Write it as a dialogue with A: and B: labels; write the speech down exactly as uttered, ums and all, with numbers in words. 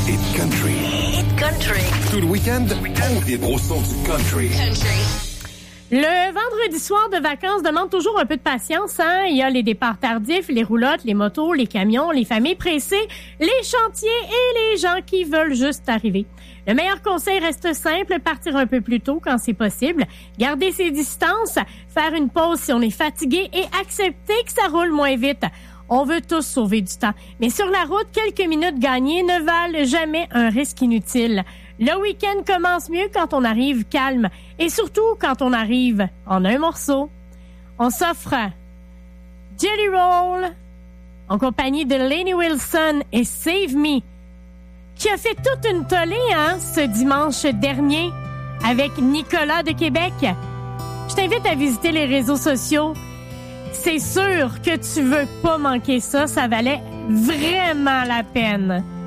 A: Hit Country.
B: Hit Country.
A: Tout le week-end, on vibre au son du country.
B: Country.
C: Le vendredi soir de vacances demande toujours un peu de patience, hein? Il y a les départs tardifs, les roulottes, les motos, les camions, les familles pressées, les chantiers et les gens qui veulent juste arriver. Le meilleur conseil reste simple, partir un peu plus tôt quand c'est possible, garder ses distances, faire une pause si on est fatigué et accepter que ça roule moins vite. On veut tous sauver du temps, mais sur la route, quelques minutes gagnées ne valent jamais un risque inutile. Le week-end commence mieux quand on arrive calme et surtout quand on arrive en un morceau. On s'offre Jelly Roll en compagnie de Lainey Wilson et Save Me, qui a fait toute une tollée hein, ce dimanche dernier avec Nicolas de Québec. Je t'invite à visiter les réseaux sociaux. C'est sûr que tu veux pas manquer ça, ça valait vraiment la peine.